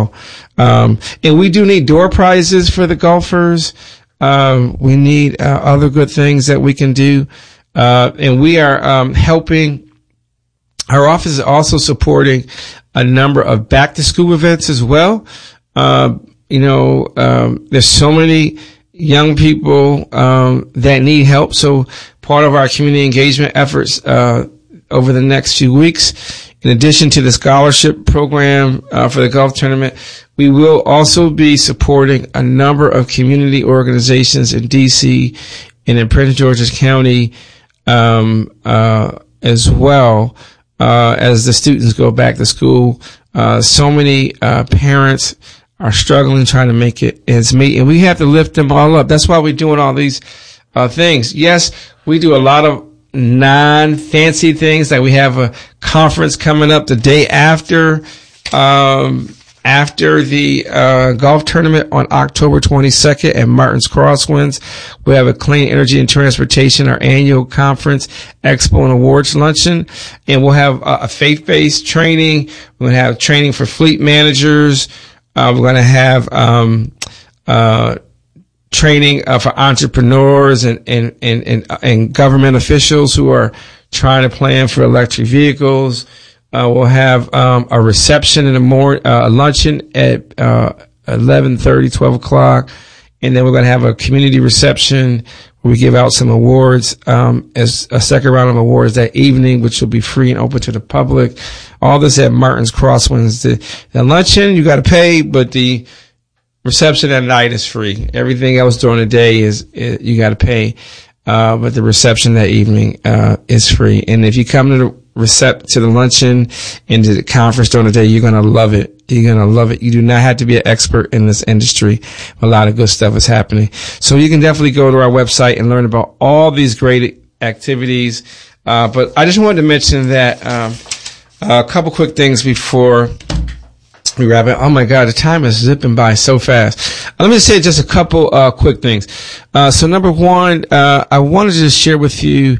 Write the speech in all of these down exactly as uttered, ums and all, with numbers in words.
well. Um, and we do need door prizes for the golfers. Um, we need uh, other good things that we can do. Uh, and we are um, helping. Our office is also supporting a number of back to school events as well. Uh, you know, um, there's so many young people um, that need help. So part of our community engagement efforts uh, over the next few weeks, in addition to the scholarship program uh, for the golf tournament, we will also be supporting a number of community organizations in D C and in Prince George's County um, uh, as well uh, as the students go back to school. Uh, so many uh, parents are struggling trying to make it ends meet, and we have to lift them all up. That's why we're doing all these uh, things. Yes, we do a lot of non-fancy things, like we have a conference coming up the day after um after the uh golf tournament on October twenty-second at Martin's Crosswinds. We have a Clean Energy and Transportation, our annual conference, expo and awards luncheon, and we'll have a, a faith-based training. We're going to have training for fleet managers. Uh, we're going to have um uh training uh, for entrepreneurs and, and, and, and, and government officials who are trying to plan for electric vehicles. Uh, we'll have, um, a reception in the morning, uh, a luncheon at, uh, eleven thirty, twelve o'clock. And then we're going to have a community reception where we give out some awards, um, as a second round of awards that evening, which will be free and open to the public. All this at Martin's Crosswinds. The, the luncheon, you got to pay, but the reception at night is free. Everything else during the day is, is you got to pay, uh, but the reception that evening uh is free. And if you come to the recept to the luncheon and to the conference during the day, you're gonna love it. You're gonna love it. You do not have to be an expert in this industry. A lot of good stuff is happening. So you can definitely go to our website and learn about all these great activities. Uh, but I just wanted to mention that um, a couple quick things before we wrap it. Oh my God, the time is zipping by so fast. Uh, let me say just a couple uh quick things. Uh so number one, uh I wanted to just share with you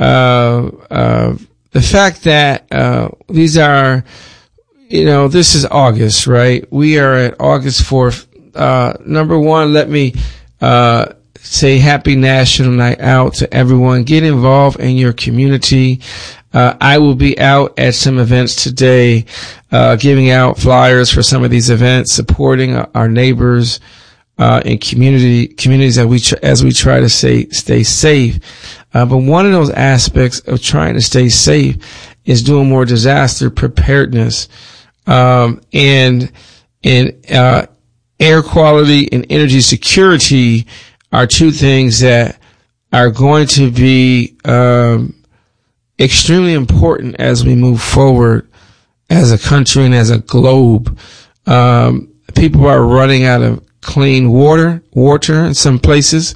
uh uh the fact that uh these are, you know, this is August, right? We are at August fourth. Uh number one, let me uh say happy National Night Out to everyone. Get involved in your community. Uh, I will be out at some events today, uh, giving out flyers for some of these events, supporting our, our neighbors, uh, and community, communities that we, tr- as we try to stay, stay safe. Uh, but one of those aspects of trying to stay safe is doing more disaster preparedness. Um, and, and, uh, air quality and energy security are two things that are going to be, um, extremely important as we move forward as a country and as a globe. Um, people are running out of clean water, water in some places.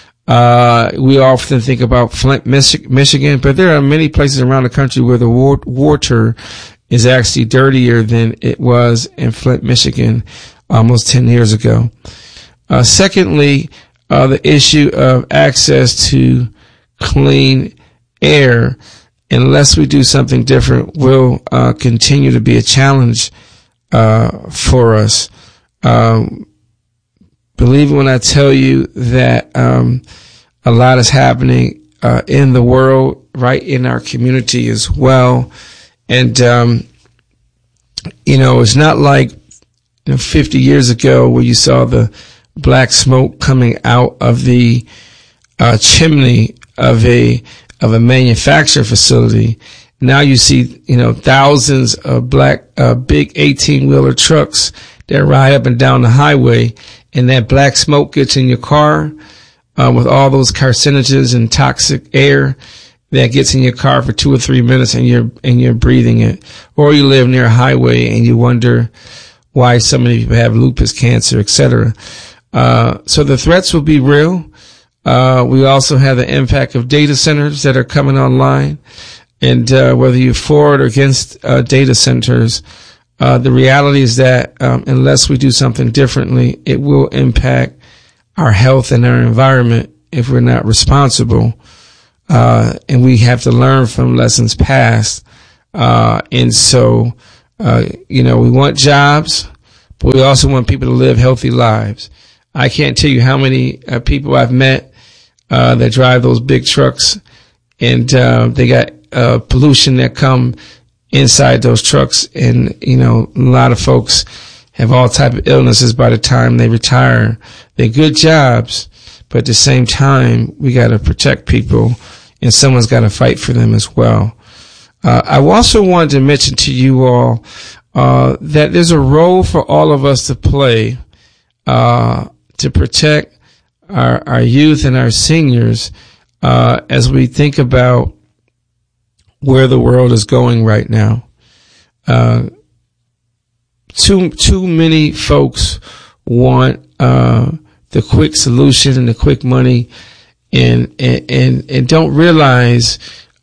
Uh, we often think about Flint, Mich- Michigan, but there are many places around the country where the wa- water is actually dirtier than it was in Flint, Michigan almost ten years ago. Uh, secondly, uh, the issue of access to clean air, unless we do something different, will uh, continue to be a challenge uh, for us. Um, believe it when I tell you that um, a lot is happening uh, in the world, right in our community as well. And, um, you know, it's not like you know, fifty years ago where you saw the black smoke coming out of the uh, chimney of a of a manufacturing facility. Now you see, you know, thousands of black, uh, big eighteen wheeler trucks that ride up and down the highway, and that black smoke gets in your car, uh, with all those carcinogens and toxic air that gets in your car for two or three minutes and you're, and you're breathing it. Or you live near a highway and you wonder why so many people have lupus, cancer, et cetera. Uh, so the threats will be real. Uh, we also have the impact of data centers that are coming online. And, uh, whether you're for or against, uh, data centers, uh, the reality is that, um, unless we do something differently, it will impact our health and our environment if we're not responsible. Uh, and we have to learn from lessons past. Uh, and so, uh, you know, we want jobs, but we also want people to live healthy lives. I can't tell you how many uh, people I've met uh, that drive those big trucks, and uh, they got uh, pollution that come inside those trucks, and you know, a lot of folks have all type of illnesses by the time they retire. They're good jobs, but at the same time, we got to protect people, and someone's got to fight for them as well. Uh, I also wanted to mention to you all uh, that there's a role for all of us to play uh, to protect our, our youth and our seniors uh, as we think about where the world is going right now. Uh, too, too many folks want, uh, the quick solution and the quick money and, and, and, and don't realize,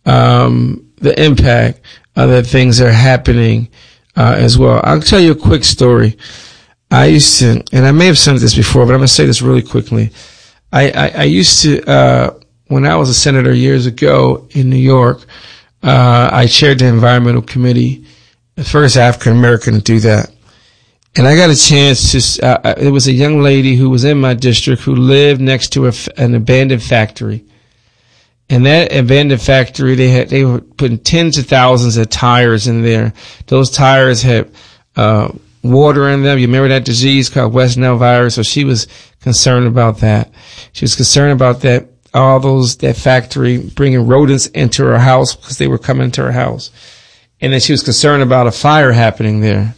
um, the impact of the things that are happening, uh, as well. I'll tell you a quick story. I used to, and I may have said this before, but I'm going to say this really quickly. I, I, I used to, uh, when I was a senator years ago in New York, Uh, I chaired the environmental committee, the first African American to do that. And I got a chance to, uh, there was a young lady who was in my district who lived next to a, an abandoned factory. And that abandoned factory, they had, they were putting tens of thousands of tires in there. Those tires had, uh, water in them. You remember that disease called West Nile virus? So she was concerned about that. She was concerned about that. All those, that factory bringing rodents into her house because they were coming into her house. And then she was concerned about a fire happening there.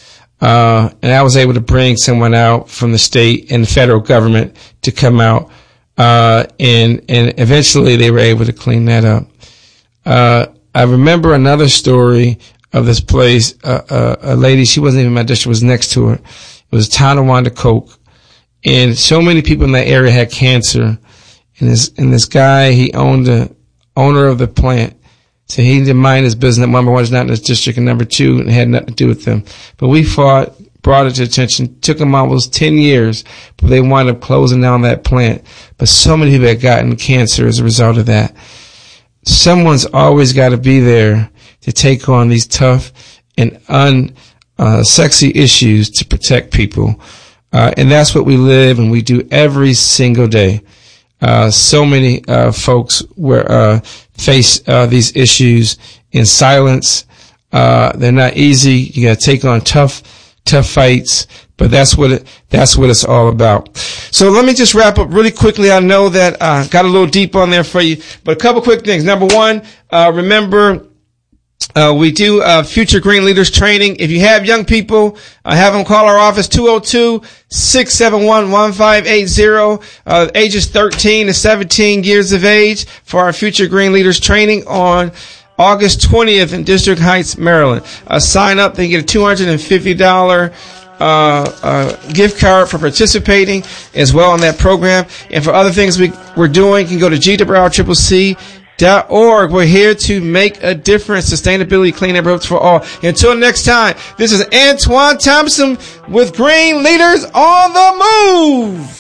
Uh, and I was able to bring someone out from the state and the federal government to come out. Uh, and, and eventually they were able to clean that up. Uh, I remember another story of this place. Uh, uh, a lady, she wasn't even in my district, was next to her. It was Tonawanda Coke. And so many people in that area had cancer. And this, and this guy, he owned the owner of the plant. So he didn't mind his business. Number one, it's not in his district. And number two, it had nothing to do with them. But we fought, brought it to attention, took them almost ten years, but they wound up closing down that plant. But so many people had gotten cancer as a result of that. Someone's always got to be there to take on these tough and un, uh, sexy issues to protect people. Uh, and that's what we live and we do every single day. Uh, so many, uh, folks were, uh, face, uh, these issues in silence. Uh, they're not easy. You gotta take on tough, tough fights, but that's what it, that's what it's all about. So let me just wrap up really quickly. I know that, uh, got a little deep on there for you, but a couple quick things. Number one, uh, remember, Uh, we do, uh, Future Green Leaders training. If you have young people, uh, have them call our office, two oh two, six seven one, one five eight zero, uh, ages thirteen to seventeen years of age for our Future Green Leaders training on August twentieth in District Heights, Maryland. Uh, sign up, they get a two hundred fifty dollars Uh, uh, gift card for participating as well in that program. And for other things we, we're doing, you can go to G W R C C C dot org. We're here to make a difference. Sustainability, clean neighborhoods for all. Until next time, this is Antoine Thompson with Green Leaders on the Move.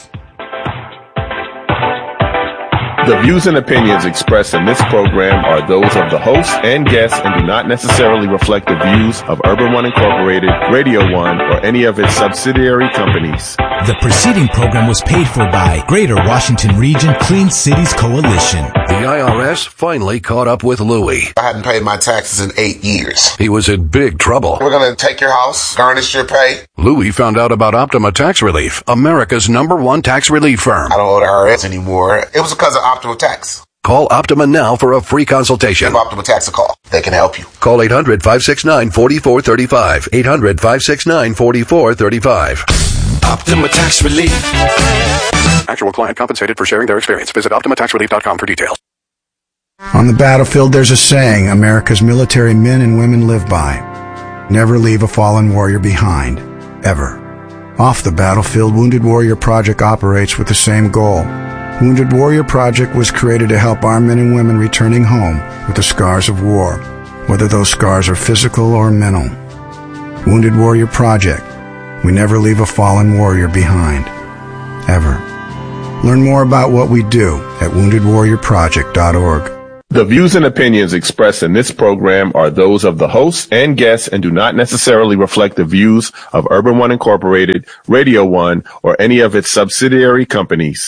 The views and opinions expressed in this program are those of the host and guests and do not necessarily reflect the views of Urban One Incorporated, Radio One, or any of its subsidiary companies. The preceding program was paid for by Greater Washington Region Clean Cities Coalition. The I R S finally caught up with Louie. I hadn't paid my taxes in eight years. He was in big trouble. We're going to take your house, garnish your pay. Louie found out about Optima Tax Relief, America's number one tax relief firm. I don't owe the I R S anymore. It was because of Optima Tax. Call Optima now for a free consultation. Give Optima Tax a call. They can help you. Call eight hundred, five six nine, four four three five. eight hundred, five six nine, four four three five. Optima Tax Relief. Actual client compensated for sharing their experience. Visit Optima Tax Relief dot com for details. On the battlefield, there's a saying America's military men and women live by. Never leave a fallen warrior behind. Ever. Off the battlefield, Wounded Warrior Project operates with the same goal. Wounded Warrior Project was created to help our men and women returning home with the scars of war, whether those scars are physical or mental. Wounded Warrior Project. We never leave a fallen warrior behind. Ever. Learn more about what we do at wounded warrior project dot org. The views and opinions expressed in this program are those of the hosts and guests and do not necessarily reflect the views of Urban One Incorporated, Radio One, or any of its subsidiary companies.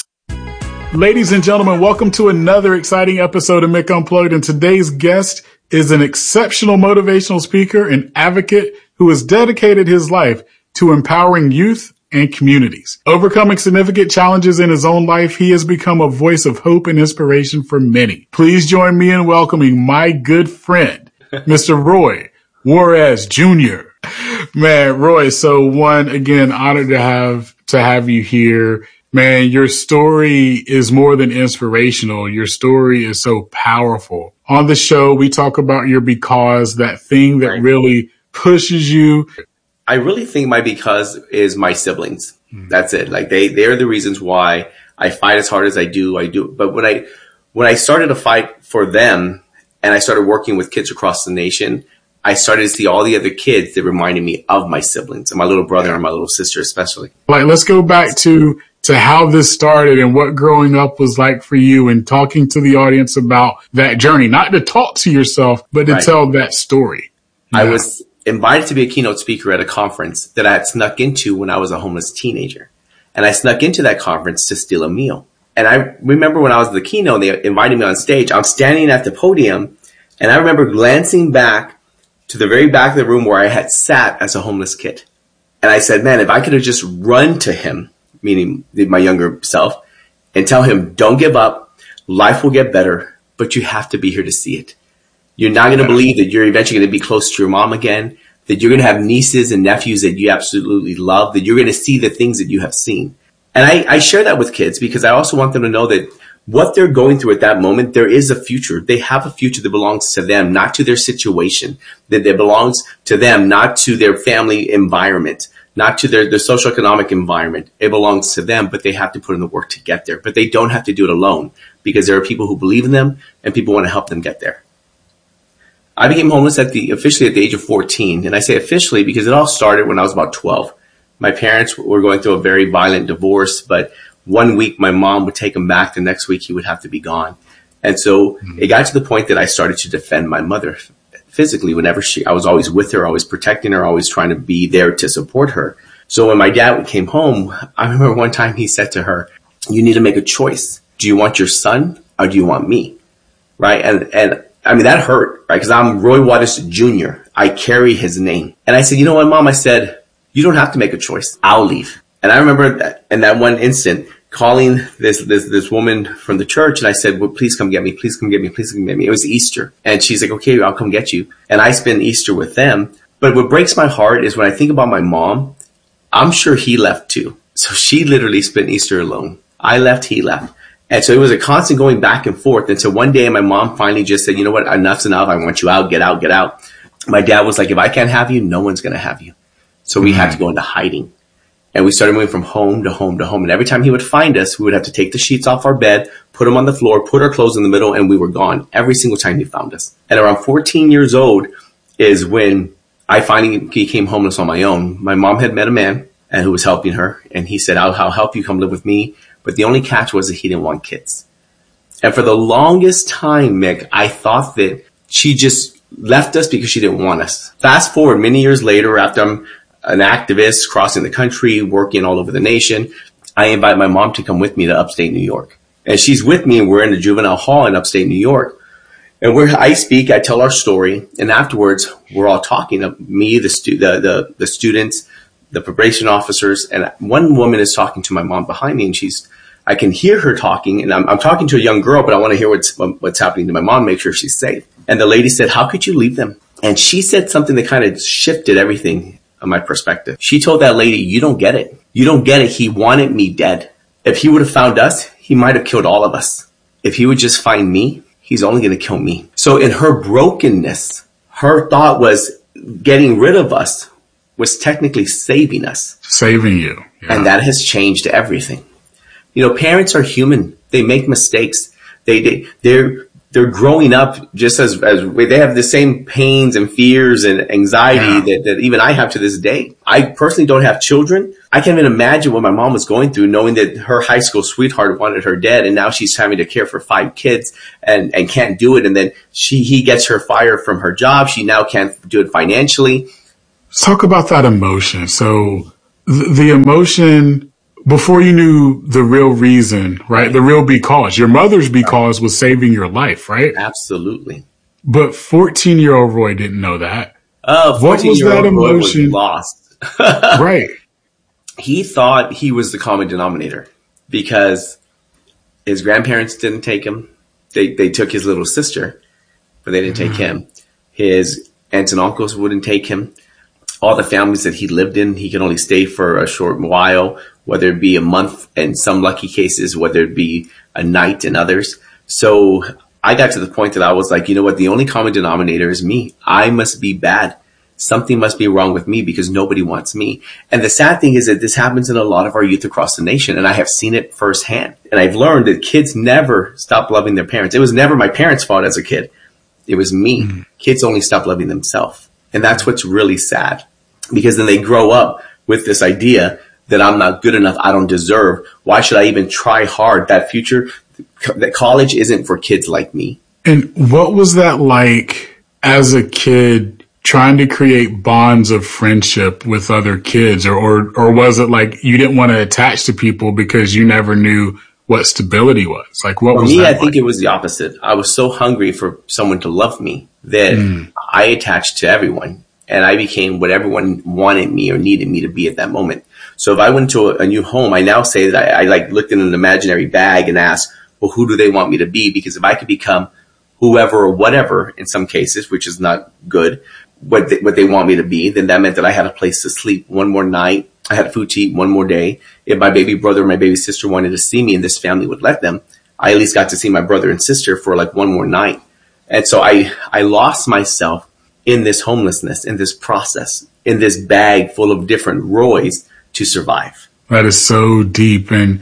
Ladies and gentlemen, welcome to another exciting episode of Mick Unplugged. And today's guest is an exceptional motivational speaker and advocate who has dedicated his life to empowering youth and communities. Overcoming significant challenges in his own life, he has become a voice of hope and inspiration for many. Please join me in welcoming my good friend, Mister Roy Juarez Junior Man, Roy, so one, again, honored to have, to have you here. Man, your story is more than inspirational. Your story is so powerful. On the show, we talk about your because, that thing that really pushes you. I really think my because is my siblings. Mm. That's it. Like they, they're the reasons why I fight as hard as I do. I do. But when I, when I started to fight for them and I started working with kids across the nation, I started to see all the other kids that reminded me of my siblings and my little brother and my little sister, especially. Like, let's go back to, to how this started and what growing up was like for you and talking to the audience about that journey, not to talk to yourself, but to right. tell that story. Yeah. I was invited to be a keynote speaker at a conference that I had snuck into when I was a homeless teenager. And I snuck into that conference to steal a meal. And I remember when I was the keynote, they invited me on stage. I'm standing at the podium and I remember glancing back to the very back of the room where I had sat as a homeless kid. And I said, man, if I could have just run to him, meaning my younger self, and tell him, don't give up. Life will get better, but you have to be here to see it. You're not going to believe that you're eventually going to be close to your mom again, that you're going to have nieces and nephews that you absolutely love, that you're going to see the things that you have seen. And I, I share that with kids because I also want them to know that what they're going through at that moment, there is a future. They have a future that belongs to them, not to their situation, that it belongs to them, not to their family environment, not to their, their socioeconomic environment. It belongs to them, but they have to put in the work to get there. But they don't have to do it alone because there are people who believe in them and people want to help them get there. I became homeless at the officially at the age of fourteen. And I say officially because it all started when I was about twelve. My parents were going through a very violent divorce, but one week my mom would take him back. The next week he would have to be gone. And so mm-hmm. it got to the point that I started to defend my mother physically whenever she, I was always with her, always protecting her, always trying to be there to support her. So when my dad came home, I remember one time he said to her, you need to make a choice. Do you want your son or do you want me? Right. And, and I mean, that hurt, right? Because I'm Roy Juarez Junior I carry his name. And I said, you know what, Mom? I said, you don't have to make a choice. I'll leave. And I remember that in that one instant calling this, this, this woman from the church. And I said, well, please come get me. Please come get me. Please come get me. It was Easter. And she's like, okay, I'll come get you. And I spent Easter with them. But what breaks my heart is when I think about my mom, I'm sure he left too. So she literally spent Easter alone. I left, he left. And so it was a constant going back and forth. And so one day my mom finally just said, you know what? Enough's enough. I want you out. Get out. Get out. My dad was like, if I can't have you, no one's going to have you. So we mm-hmm. had to go into hiding. And we started moving from home to home to home. And every time he would find us, we would have to take the sheets off our bed, put them on the floor, put our clothes in the middle, and we were gone every single time he found us. And around fourteen years old is when I finally became homeless on my own. My mom had met a man and who was helping her. And he said, I'll, I'll help you come live with me. But the only catch was that he didn't want kids. And for the longest time, Mick, I thought that she just left us because she didn't want us. Fast forward many years later, after I'm an activist crossing the country, working all over the nation, I invite my mom to come with me to upstate New York. And she's with me and we're in the juvenile hall in upstate New York. And where I speak, I tell our story. And afterwards, we're all talking, me, the, stu- the, the, the students, the probation officers. And one woman is talking to my mom behind me and she's, I can hear her talking and I'm, I'm talking to a young girl, but I want to hear what's, what's happening to my mom, make sure she's safe. And the lady said, how could you leave them? And she said something that kind of shifted everything on my perspective. She told that lady, you don't get it. You don't get it. He wanted me dead. If he would have found us, he might have killed all of us. If he would just find me, he's only going to kill me. So in her brokenness, her thought was getting rid of us was technically saving us. Saving you. Yeah. And that has changed everything. You know, parents are human. They make mistakes. They, they, they're, they're growing up just as, as they have the same pains and fears and anxiety yeah. that, that even I have to this day. I personally don't have children. I can't even imagine what my mom was going through, knowing that her high school sweetheart wanted her dead, and now she's having to care for five kids and, and can't do it. And then she, he gets her fired from her job. She now can't do it financially. Let's talk about that emotion. So the, the emotion before you knew the real reason, right? The real because. Your mother's because was saving your life, right? Absolutely. But fourteen-year-old Roy didn't know that. Oh, what was that emotion? Roy was lost. Right. He thought he was the common denominator because his grandparents didn't take him. They they took his little sister, but they didn't take mm-hmm. him. His aunts and uncles wouldn't take him. All the families that he lived in, he could only stay for a short while, whether it be a month in some lucky cases, whether it be a night in others. So I got to the point that I was like, you know what? The only common denominator is me. I must be bad. Something must be wrong with me because nobody wants me. And the sad thing is that this happens in a lot of our youth across the nation. And I have seen it firsthand. And I've learned that kids never stop loving their parents. It was never my parents' fault as a kid. It was me. Mm-hmm. Kids only stop loving themselves. And that's what's really sad, because then they grow up with this idea that I'm not good enough. I don't deserve. Why should I even try hard? That future, that college isn't for kids like me. And what was that like as a kid, trying to create bonds of friendship with other kids? Or, or, or was it like you didn't want to attach to people because you never knew what stability was? Like, what for was me, that I like? think it was the opposite. I was so hungry for someone to love me that mm. I attached to everyone. And I became what everyone wanted me or needed me to be at that moment. So if I went to a, a new home, I now say that I, I like looked in an imaginary bag and asked, well, who do they want me to be? Because if I could become whoever or whatever in some cases, which is not good, what they, what they want me to be, then that meant that I had a place to sleep one more night. I had food to eat one more day. If my baby brother or my baby sister wanted to see me and this family would let them, I at least got to see my brother and sister for like one more night. And so I, I lost myself in this homelessness, in this process, in this bag full of different Roys to survive. That is so deep and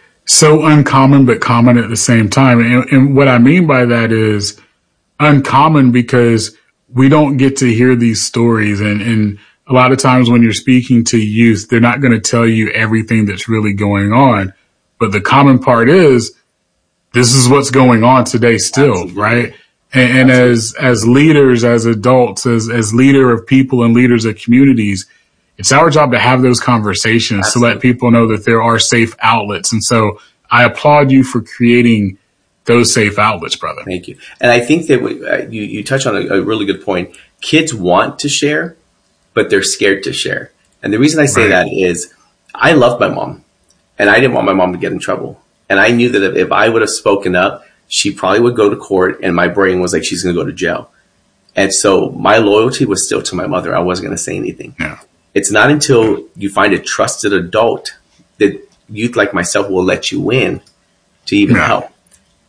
so uncommon, but common at the same time. And, and what I mean by that is uncommon because we don't get to hear these stories. And, and a lot of times when you're speaking to youth, they're not going to tell you everything that's really going on. But the common part is this is what's going on today still, Absolutely. Right? And, and as, as leaders, as adults, as, as leader of people and leaders of communities, it's our job to have those conversations Absolutely. To let people know that there are safe outlets. And so I applaud you for creating those safe outlets, brother. Thank you. And I think that we, uh, you, you touch on a, a really good point. Kids want to share, but they're scared to share. And the reason I say right. that is I loved my mom and I didn't want my mom to get in trouble. And I knew that if, if I would have spoken up, she probably would go to court, and my brain was like, she's going to go to jail. And so my loyalty was still to my mother. I wasn't going to say anything. Yeah. It's not until you find a trusted adult that youth like myself will let you in to even yeah. help.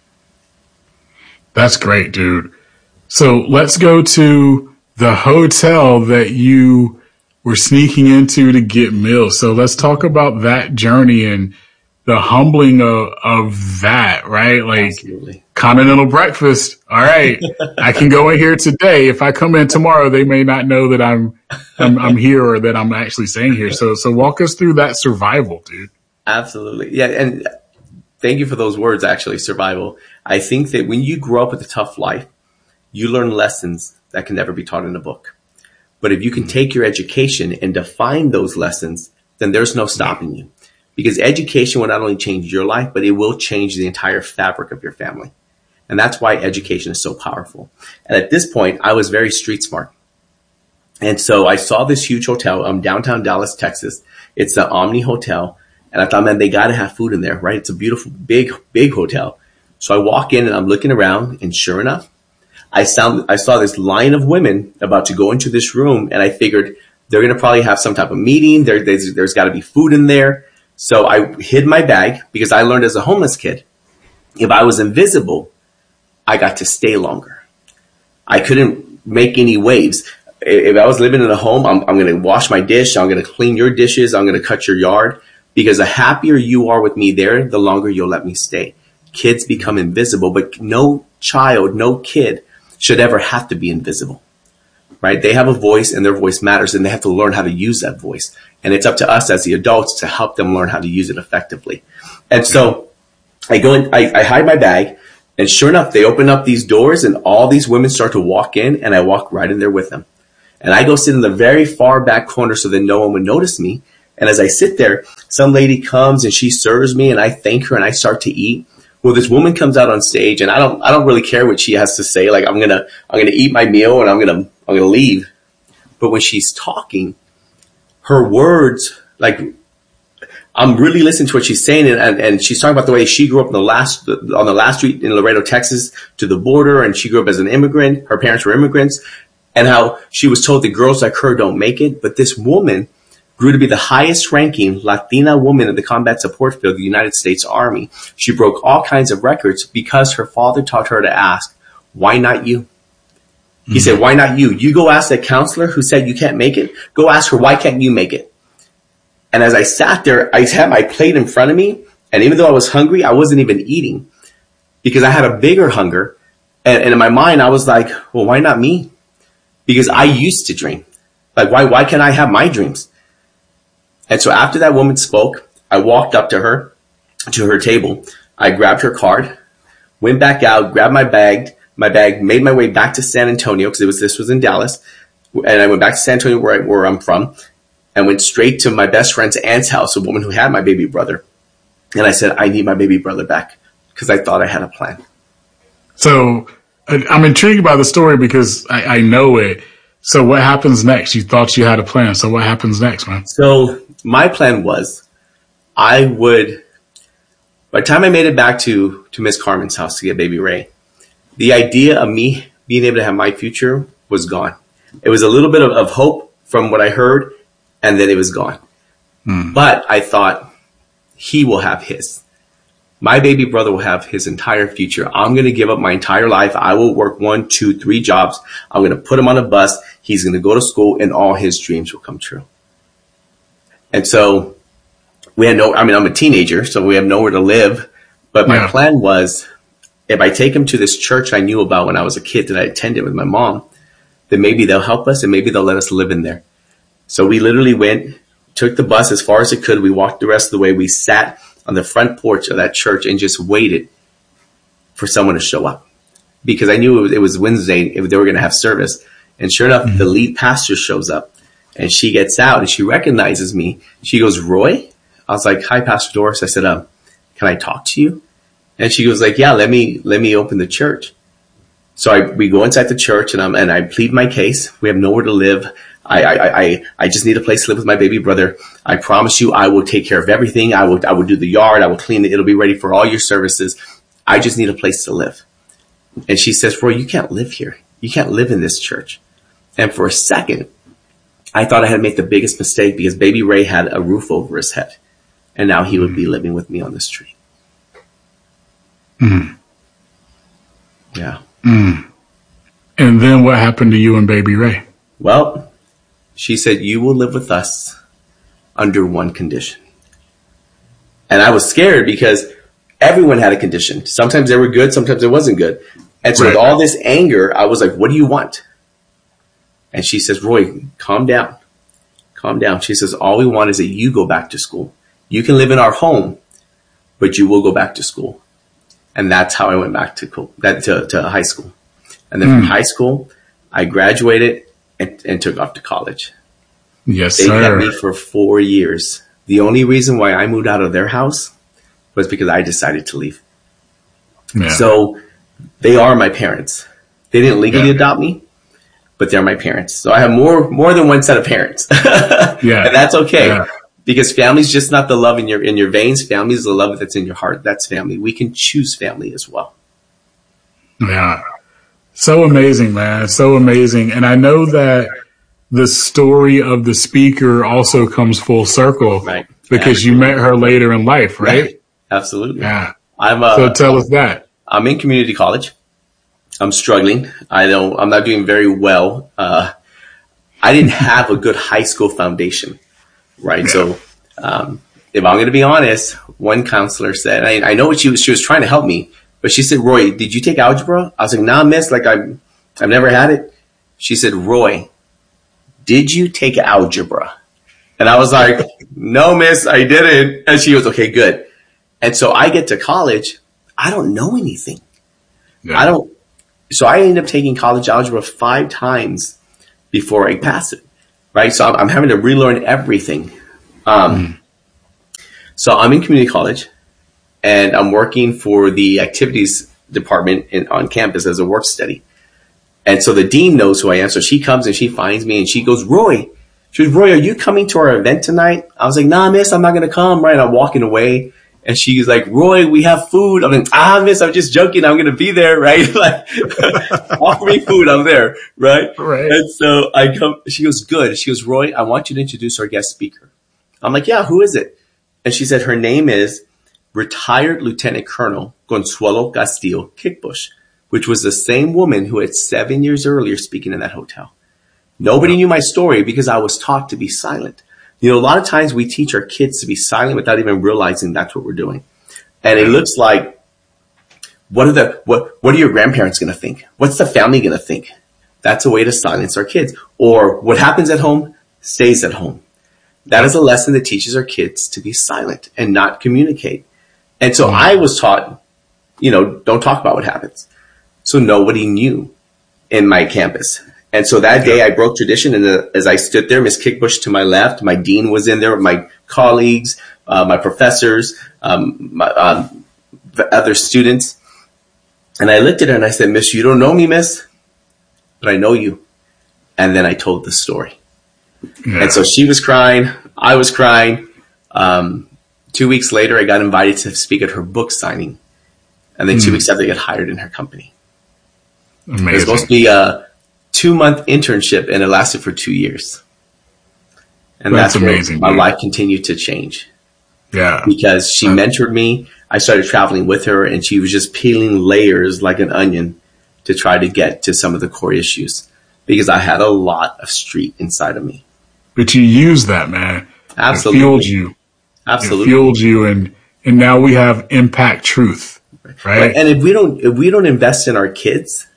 That's great, dude. So let's go to the hotel that you were sneaking into to get meals. So let's talk about that journey and the humbling of, of that, right? Like Absolutely. Continental breakfast. All right. I can go in here today. If I come in tomorrow, they may not know that I'm, I'm, I'm here or that I'm actually staying here. So, so walk us through that survival, dude. Absolutely. Yeah. And thank you for those words, actually, survival. I think that when you grow up with a tough life, you learn lessons that can never be taught in a book. But if you can take your education and define those lessons, then there's no stopping you. Because education will not only change your life, but it will change the entire fabric of your family. And that's why education is so powerful. And at this point, I was very street smart. And so I saw this huge hotel, um, downtown Dallas, Texas. It's the Omni Hotel. And I thought, man, they got to have food in there, right? It's a beautiful, big, big hotel. So I walk in and I'm looking around, and sure enough, I sound, I saw this line of women about to go into this room, and I figured they're going to probably have some type of meeting. There, there's, there's got to be food in there. So I hid my bag because I learned as a homeless kid, if I was invisible, I got to stay longer. I couldn't make any waves. If I was living in a home, I'm, I'm going to wash my dish. I'm going to clean your dishes. I'm going to cut your yard, because the happier you are with me there, the longer you'll let me stay. Kids become invisible, but no child, no kid should ever have to be invisible, right? They have a voice and their voice matters, and they have to learn how to use that voice. And it's up to us as the adults to help them learn how to use it effectively. And so I go in, I, I hide my bag, and sure enough, they open up these doors and all these women start to walk in, and I walk right in there with them. And I go sit in the very far back corner so that no one would notice me. And as I sit there, some lady comes and she serves me, and I thank her and I start to eat. Well, this woman comes out on stage, and I don't, I don't really care what she has to say. Like, I'm going to, I'm going to eat my meal and I'm going to, I'm going to leave. But when she's talking, her words, like, I'm really listening to what she's saying. And, and, and she's talking about the way she grew up on the last, on the last street in Laredo, Texas to the border. And she grew up as an immigrant. Her parents were immigrants, and how she was told that girls like her don't make it. But this woman grew to be the highest ranking Latina woman in the combat support field of the United States Army. She broke all kinds of records because her father taught her to ask, why not you? He mm-hmm. said, why not you? You go ask that counselor who said you can't make it. Go ask her, why can't you make it? And as I sat there, I had my plate in front of me. And even though I was hungry, I wasn't even eating because I had a bigger hunger. And, and in my mind, I was like, well, why not me? Because I used to dream. Like, why, why can't I have my dreams? And so after that woman spoke, I walked up to her, to her table. I grabbed her card, went back out, grabbed my bag, my bag, made my way back to San Antonio because it was, this was in Dallas. And I went back to San Antonio where, I, where I'm from, and went straight to my best friend's aunt's house, a woman who had my baby brother. And I said, I need my baby brother back because I thought I had a plan. So I'm intrigued by the story because I, I know it. So what happens next? You thought you had a plan. So what happens next, man? So my plan was I would, by the time I made it back to, to Miss Carmen's house to get baby Ray, the idea of me being able to have my future was gone. It was a little bit of, of hope from what I heard, and then it was gone. Hmm. But I thought he will have his. My baby brother will have his entire future. I'm going to give up my entire life. I will work one, two, three jobs. I'm going to put him on a bus. He's going to go to school, and all his dreams will come true. And so we had no, I mean, I'm a teenager, so we have nowhere to live. But my yeah. plan was, if I take him to this church I knew about when I was a kid that I attended with my mom, then maybe they'll help us and maybe they'll let us live in there. So we literally went, took the bus as far as it could. We walked the rest of the way. We sat on the front porch of that church and just waited for someone to show up because I knew it was, it was Wednesday if they were going to have service. And sure enough, mm-hmm. the lead pastor shows up. And she gets out and she recognizes me. She goes, Roy? I was like, hi, Pastor Doris. I said, um, can I talk to you? And she goes like, yeah, let me, let me open the church. So I, we go inside the church and I'm, and I plead my case. We have nowhere to live. I, I, I, I just need a place to live with my baby brother. I promise you, I will take care of everything. I will, I will do the yard. I will clean it. It'll be ready for all your services. I just need a place to live. And she says, Roy, you can't live here. You can't live in this church. And for a second, I thought I had made the biggest mistake because baby Ray had a roof over his head. And now he would be living with me on the street. Mm. Yeah. Mm. And then what happened to you and baby Ray? Well, she said, you will live with us under one condition. And I was scared because everyone had a condition. Sometimes they were good. Sometimes it wasn't good. And so right. with all this anger, I was like, what do you want? And she says, Roy, calm down. Calm down. She says, all we want is that you go back to school. You can live in our home, but you will go back to school. And that's how I went back to, that, to, to high school. And then mm. from high school, I graduated and, and took off to college. Yes, they sir. kept me for four years. The only reason why I moved out of their house was because I decided to leave. Yeah. So they are my parents. They didn't legally yeah. adopt me, but they're my parents. So I have more, more than one set of parents. yeah. And that's okay. Yeah. Because family's just not the love in your, in your veins. Family is the love that's in your heart. That's family. We can choose family as well. Yeah. So amazing, man. So amazing. And I know that the story of the speaker also comes full circle. Right. Because Absolutely. You met her later in life, right? right. Absolutely. Yeah. I'm, uh, so tell us that. I'm in community college. I'm struggling. I don't, I'm not doing very well. Uh, I didn't have a good high school foundation. Right. Yeah. So, um, if I'm going to be honest, one counselor said, I, I know what she was, she was trying to help me, But she said, Roy, did you take algebra? I was like, nah, miss, like I've, I've never had it. She said, Roy, did you take algebra? And I was like, no, miss, I didn't. And she goes, okay, good. And so I get to college. I don't know anything. Yeah. I don't. So I ended up taking college algebra five times before I pass it. Right. So I'm, I'm having to relearn everything. Um, mm. So I'm in community college and I'm working for the activities department in, on campus as a work study. And so the dean knows who I am. So she comes and she finds me and she goes, Roy, she goes, Roy, are you coming to our event tonight? I was like, nah, miss, I'm not going to come. Right. I'm walking away. And she's like, Roy, we have food. I'm like, ah, miss, I'm just joking. I'm going to be there. Right. Like, offer me food. I'm there. Right. Right. And so I come, she goes, good. She goes, Roy, I want you to introduce our guest speaker. I'm like, yeah, who is it? And she said, her name is retired Lieutenant Colonel Consuelo Castillo Kickbush, which was the same woman who had seven years earlier speaking in that hotel. Nobody knew my story because I was taught to be silent. You know, a lot of times we teach our kids to be silent without even realizing that's what we're doing. And it looks like, what are the, what, what are your grandparents going to think? What's the family going to think? That's a way to silence our kids. Or what happens at home stays at home. That is a lesson that teaches our kids to be silent and not communicate. And so I was taught, you know, don't talk about what happens. So nobody knew in my campus. And so that day I broke tradition. And the, as I stood there, Miss Kickbush to my left, my dean was in there with my colleagues, uh, my professors, um, my, um, the other students. And I looked at her and I said, Miss, you don't know me, miss, but I know you. And then I told the story. Yeah. And so she was crying. I was crying. Um, two weeks later, I got invited to speak at her book signing. And then mm. two weeks after, I got hired in her company. Amazing. It was supposed to be a two-month internship, and it lasted for two years. And that's, that's amazing. My dude. life continued to change. Yeah. Because she um, mentored me. I started traveling with her, and she was just peeling layers like an onion to try to get to some of the core issues. Because I had a lot of street inside of me. But you used that, man. Absolutely. It fueled you. Absolutely. It fueled you, and, and now we have Impact Truth. Right? right? And if we don't if we don't invest in our kids,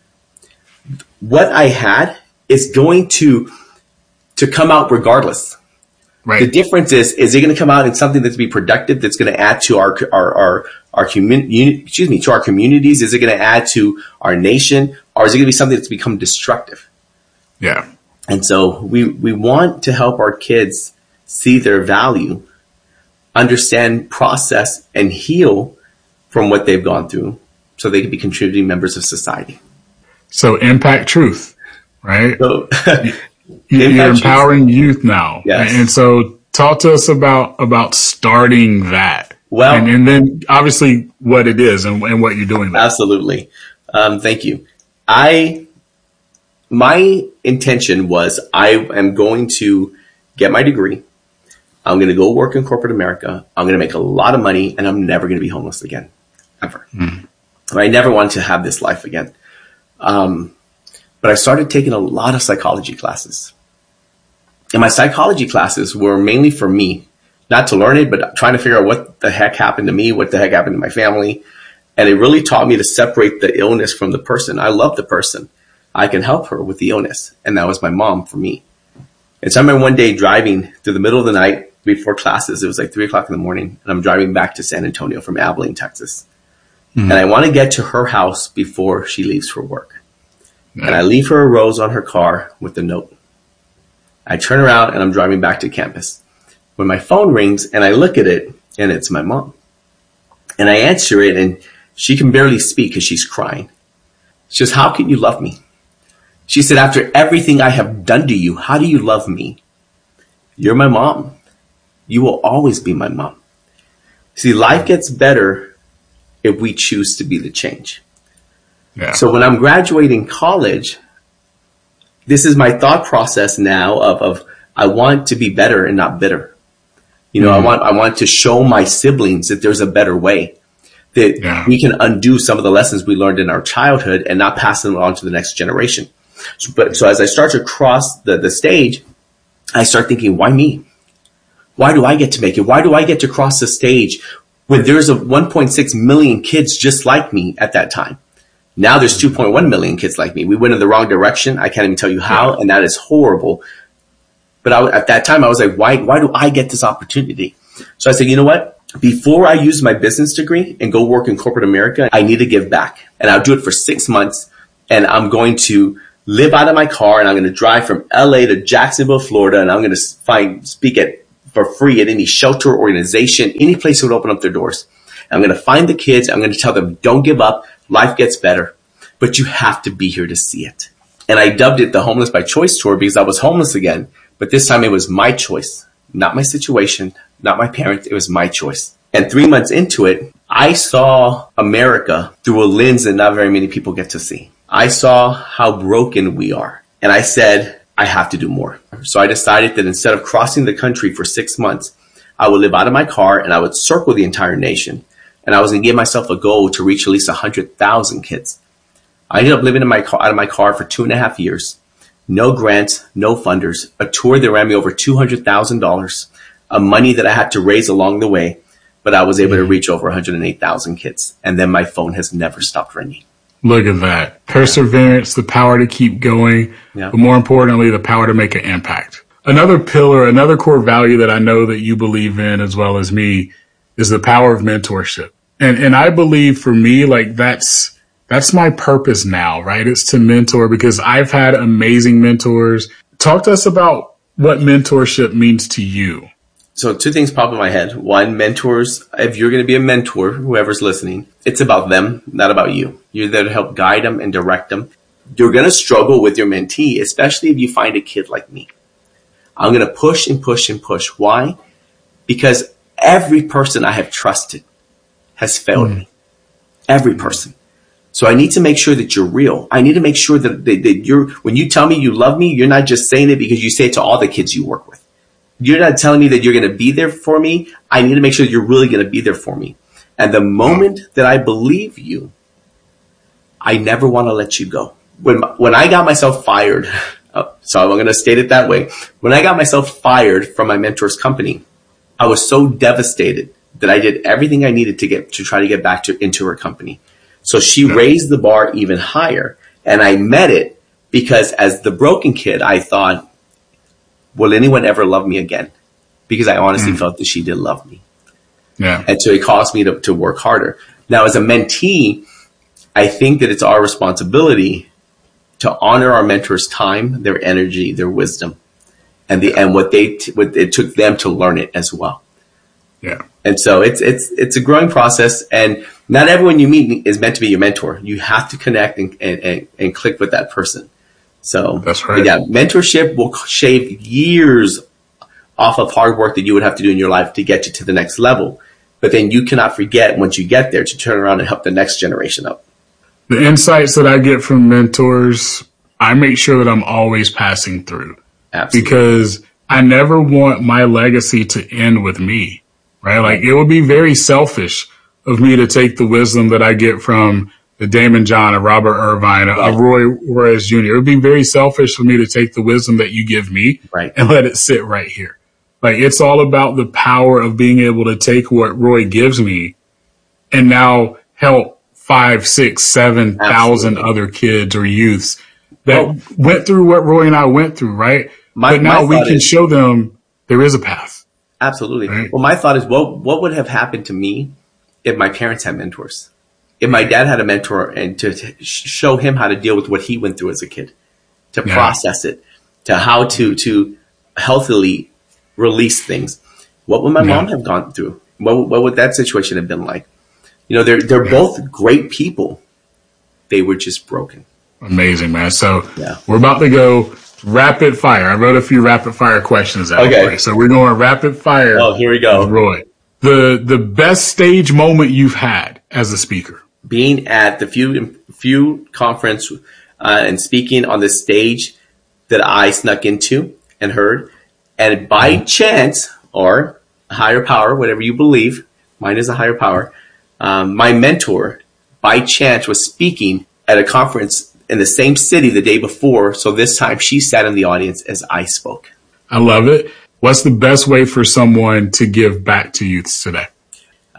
what I had is going to to come out regardless. Right. The difference is, is it going to come out in something that's be productive, that's going to add to our our our our community, excuse me, to our communities? Is it going to add to our nation, or is it going to be something that's become destructive? Yeah. And so we we want to help our kids see their value, understand, process, and heal from what they've gone through, so they can be contributing members of society. So Impact Truth, right? So, You're Impact empowering Truth. Youth now. Yes. And so talk to us about, about starting that. Well, and, and then obviously what it is and, and what you're doing there. Absolutely. Um, thank you. I, my intention was I am going to get my degree. I'm going to go work in corporate America. I'm going to make a lot of money, and I'm never going to be homeless again. Ever. Mm. I never wanted to have this life again. Um, but I started taking a lot of psychology classes. And my psychology classes were mainly for me, not to learn it, but trying to figure out what the heck happened to me, what the heck happened to my family. And it really taught me to separate the illness from the person. I love the person. I can help her with the illness. And that was my mom for me. And so I remember one day driving through the middle of the night before classes. It was like three o'clock in the morning. And I'm driving back to San Antonio from Abilene, Texas. Mm-hmm. And I want to get to her house before she leaves for work. Yeah. And I leave her a rose on her car with a note. I turn around and I'm driving back to campus. When my phone rings and I look at it, and it's my mom. And I answer it, and she can barely speak because she's crying. She says, how can you love me? She said, after everything I have done to you, how do you love me? You're my mom. You will always be my mom. See, life gets better if we choose to be the change. Yeah. So when I'm graduating college, this is my thought process now of, of I want to be better and not bitter. You know, mm-hmm. I want I want to show my siblings that there's a better way, that yeah. we can undo some of the lessons we learned in our childhood and not pass them on to the next generation. So, but so as I start to cross the, the stage, I start thinking, why me? Why do I get to make it? Why do I get to cross the stage when there's a one point six million kids just like me at that time. Now there's two point one million kids like me. We went in the wrong direction. I can't even tell you how, and that is horrible. But I, at that time, I was like, why, why do I get this opportunity? So I said, you know what? Before I use my business degree and go work in corporate America, I need to give back. And I'll do it for six months. And I'm going to live out of my car, and I'm going to drive from L A to Jacksonville, Florida. And I'm going to find, speak at for free at any shelter organization, any place that would open up their doors. I'm going to find the kids. I'm going to tell them, don't give up. Life gets better, but you have to be here to see it. And I dubbed it the Homeless by Choice Tour because I was homeless again. But this time it was my choice, not my situation, not my parents. It was my choice. And three months into it, I saw America through a lens that not very many people get to see. I saw how broken we are. And I said, I have to do more. So I decided that instead of crossing the country for six months, I would live out of my car and I would circle the entire nation. And I was going to give myself a goal to reach at least one hundred thousand kids. I ended up living in my car, out of my car for two and a half years. No grants, no funders, a tour that ran me over two hundred thousand dollars, a money that I had to raise along the way, but I was able to reach over one hundred eight thousand kids. And then my phone has never stopped ringing. Look at that. Perseverance, the power to keep going, yeah. But more importantly, the power to make an impact. Another pillar, another core value that I know that you believe in as well as me is the power of mentorship. And and I believe for me, like that's That's my purpose now, right? It's to mentor because I've had amazing mentors. Talk to us about what mentorship means to you. So two things pop in my head. One, mentors, if you're going to be a mentor, whoever's listening, it's about them, not about you. You're there to help guide them and direct them. You're going to struggle with your mentee, especially if you find a kid like me. I'm going to push and push and push. Why? Because every person I have trusted has failed mm. me. Every person. So I need to make sure that you're real. I need to make sure that, that, that you're, when you tell me you love me, you're not just saying it because you say it to all the kids you work with. You're not telling me that you're going to be there for me. I need to make sure that you're really going to be there for me. And the moment that I believe you, I never want to let you go. When, when I got myself fired, oh, so I'm going to state it that way. When I got myself fired from my mentor's company, I was so devastated that I did everything I needed to get, to try to get back to, into her company. So she raised the bar even higher, and I met it because as the broken kid, I thought, will anyone ever love me again? Because I honestly mm. felt that she did love me. Yeah. And so it caused me to, to work harder. Now, as a mentee, I think that it's our responsibility to honor our mentors' time, their energy, their wisdom, and the and what they t- what it took them to learn it as well. Yeah. And so it's it's it's a growing process, and not everyone you meet is meant to be your mentor. You have to connect and and, and, and click with that person. So that's right. Yeah, mentorship will shave years off of hard work that you would have to do in your life to get you to the next level. But then you cannot forget once you get there to turn around and help the next generation up. The insights that I get from mentors, I make sure that I'm always passing through. Absolutely. Because I never want my legacy to end with me. Right? Like it would be very selfish of me to take the wisdom that I get from the Damon John, a Robert Irvine, a, a Roy Juarez Junior It would be very selfish for me to take the wisdom that you give me right. and let it sit right here. Like it's all about the power of being able to take what Roy gives me and now help five, six, seven thousand other kids or youths that oh. went through what Roy and I went through, right? My, but now we can is- show them there is a path. Absolutely. Right. Well, my thought is, what what would have happened to me if my parents had mentors? If my dad had a mentor and to, to show him how to deal with what he went through as a kid, to yeah. process it, to how to to healthily release things. What would my yeah. mom have gone through? What what would that situation have been like? You know, they're they're yeah. both great people. They were just broken. Amazing, man. So yeah. we're about to go rapid fire. I wrote a few rapid fire questions out. Okay. So we're going rapid fire. Oh, here we go. Roy, the the best stage moment you've had as a speaker? Being at the few few conference uh, and speaking on the stage that I snuck into and heard, and by mm-hmm. chance or a higher power, whatever you believe, mine is a higher power. Um, my mentor, by chance, was speaking at a conference in the same city the day before. So this time she sat in the audience as I spoke. I love it. What's the best way for someone to give back to youths today?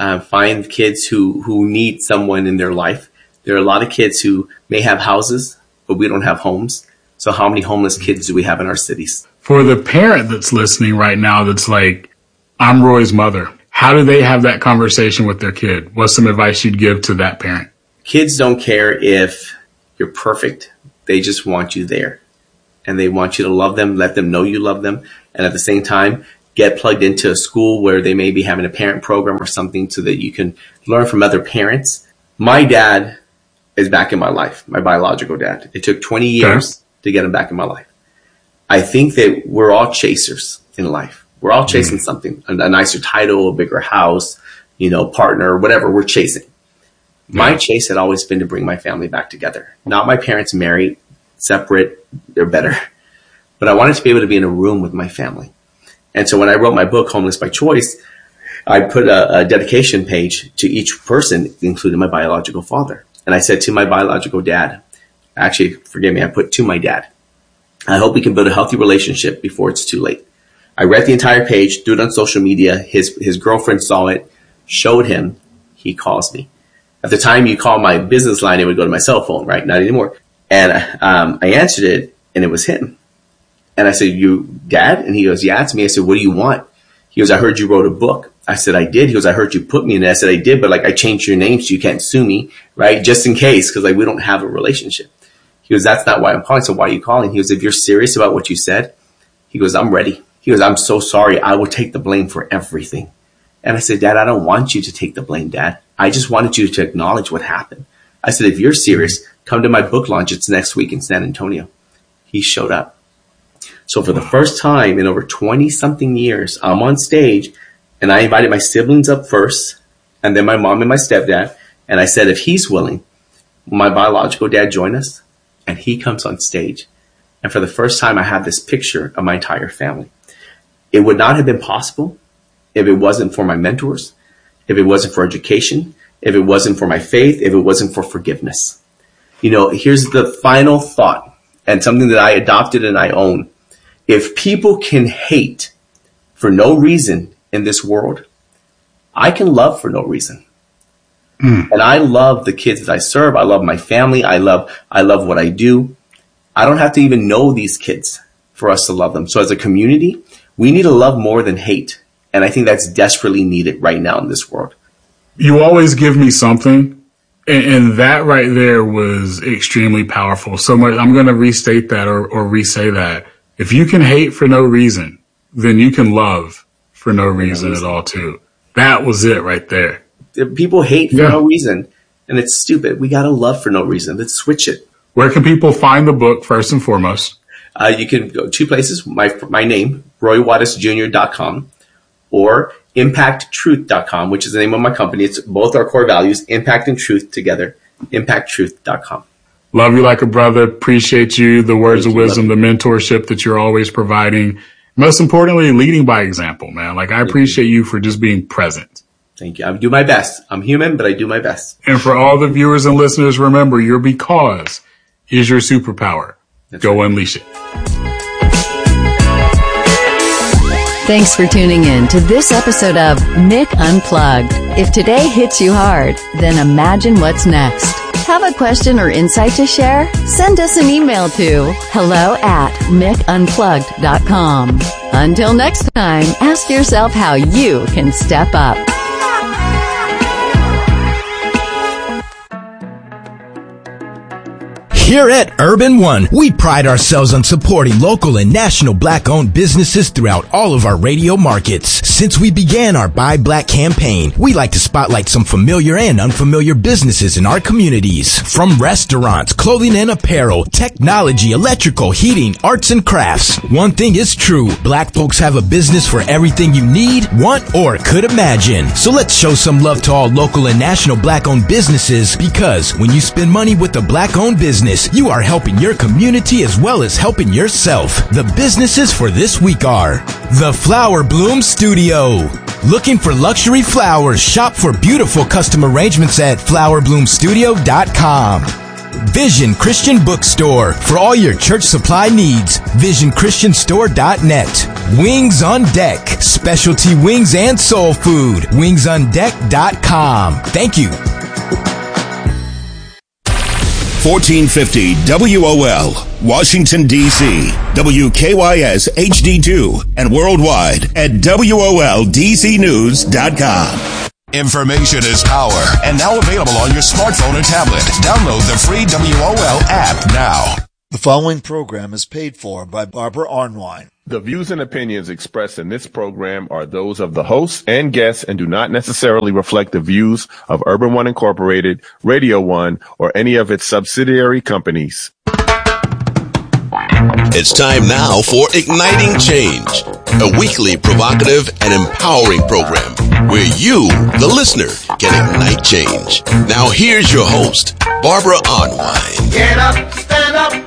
Uh, find kids who, who need someone in their life. There are a lot of kids who may have houses, but we don't have homes. So how many homeless kids do we have in our cities? For the parent that's listening right now that's like, I'm Roy's mother, how do they have that conversation with their kid? What's some advice you'd give to that parent? Kids don't care if you're perfect. They just want you there. And they want you to love them, let them know you love them. And at the same time, get plugged into a school where they may be having a parent program or something so that you can learn from other parents. My dad is back in my life, my biological dad. It took twenty years okay. to get him back in my life. I think that we're all chasers in life. We're all chasing mm. something, a, a nicer title, a bigger house, you know, partner, whatever we're chasing. Yeah. My chase had always been to bring my family back together. Not my parents married, separate, they're better. But I wanted to be able to be in a room with my family. And so when I wrote my book, Homeless by Choice, I put a, a dedication page to each person, including my biological father. And I said to my biological dad, actually, forgive me, I put to my dad, I hope we can build a healthy relationship before it's too late. I read the entire page, threw it on social media. His, his girlfriend saw it, showed him. He calls me. At the time you call my business line, it would go to my cell phone, right? Not anymore. And um, I answered it, and it was him. And I said, you, Dad? And he goes, yeah, it's me. I said, what do you want? He goes, I heard you wrote a book. I said, I did. He goes, I heard you put me in it. I said, I did, but like I changed your name so you can't sue me, right? Just in case, because like we don't have a relationship. He goes, that's not why I'm calling. So why are you calling? He goes, if you're serious about what you said, he goes, I'm ready. He goes, I'm so sorry. I will take the blame for everything. And I said, Dad, I don't want you to take the blame, Dad. I just wanted you to acknowledge what happened. I said, if you're serious, come to my book launch. It's next week in San Antonio. He showed up. So for the first time in over twenty something years, I'm on stage and I invited my siblings up first and then my mom and my stepdad. And I said, if he's willing, will my biological dad join us? And he comes on stage. And for the first time, I have this picture of my entire family. It would not have been possible if it wasn't for my mentors, if it wasn't for education, if it wasn't for my faith, if it wasn't for forgiveness. You know, here's the final thought and something that I adopted and I own. If people can hate for no reason in this world, I can love for no reason. Mm. And I love the kids that I serve. I love my family. I love, I love what I do. I don't have to even know these kids for us to love them. So as a community, we need to love more than hate. And I think that's desperately needed right now in this world. You always give me something. And, and that right there was extremely powerful. So much. I'm going to restate that or, or re-say that. If you can hate for no reason, then you can love for no reason at all too. That was it right there. People hate for yeah. no reason, and it's stupid. We got to love for no reason. Let's switch it. Where can people find the book first and foremost? Uh, you can go two places. My my name, roy wattis junior dot com, or impact truth dot com, which is the name of my company. It's both our core values, impact and truth together, impact truth dot com. Love you like a brother. Appreciate you, the words Thank of wisdom, the mentorship that you're always providing. Most importantly, leading by example, man. Like, I appreciate you for just being present. Thank you. I do my best. I'm human, but I do my best. And for all the viewers and listeners, remember, your because is your superpower. That's Go right. Unleash it. Thanks for tuning in to this episode of Mick Unplugged. If today hits you hard, then imagine what's next. Have a question or insight to share? Send us an email to hello at mick unplugged dot com. Until next time, ask yourself how you can step up. Here at Urban One, we pride ourselves on supporting local and national Black-owned businesses throughout all of our radio markets. Since we began our Buy Black campaign, we like to spotlight some familiar and unfamiliar businesses in our communities. From restaurants, clothing and apparel, technology, electrical, heating, arts and crafts. One thing is true, Black folks have a business for everything you need, want, or could imagine. So let's show some love to all local and national Black-owned businesses, because when you spend money with a Black-owned business, you are helping your community as well as helping yourself. The businesses for this week are The Flower Bloom Studio. Looking for luxury flowers? Shop for beautiful custom arrangements at flower bloom studio dot com. Vision Christian Bookstore. For all your church supply needs, vision christian store dot net. Wings on Deck. Specialty wings and soul food. wings on deck dot com. Thank you. fourteen fifty W O L, Washington, D C, W K Y S H D two, and worldwide at W O L D C news dot com. Information is power, and now available on your smartphone or tablet. Download the free W O L app now. The following program is paid for by Barbara Arnwine. The views and opinions expressed in this program are those of the hosts and guests and do not necessarily reflect the views of Urban One Incorporated, Radio One, or any of its subsidiary companies. It's time now for Igniting Change, a weekly provocative and empowering program where you, the listener, can ignite change. Now here's your host, Barbara Arnwine. Get up, stand up.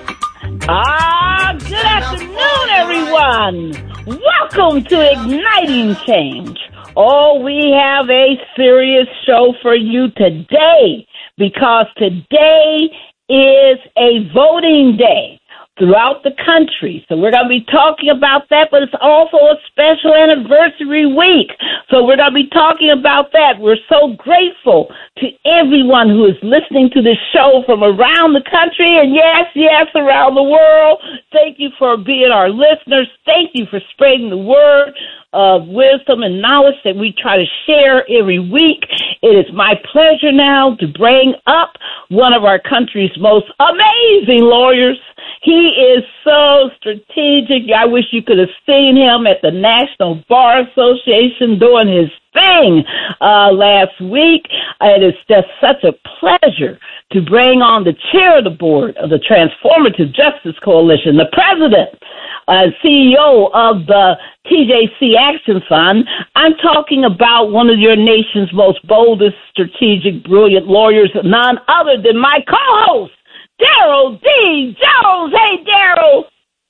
Ah, good afternoon, everyone. Welcome to Igniting Change. Oh, we have a serious show for you today because today is a voting day throughout the country. So we're going to be talking about that, but it's also a special anniversary week. So we're going to be talking about that. We're so grateful to everyone who is listening to this show from around the country and yes, yes, around the world. Thank you for being our listeners. Thank you for spreading the word of wisdom and knowledge that we try to share every week. It is my pleasure now to bring up one of our country's most amazing lawyers. He is so strategic. I wish you could have seen him at the National Bar Association doing his thing uh, last week. It is just such a pleasure to bring on the chair of the board of the Transformative Justice Coalition, the president and uh, C E O of the T J C Action Fund. I'm talking about one of your nation's most boldest, strategic, brilliant lawyers, none other than my co-host, Daryl D. Jones. Hey, Daryl.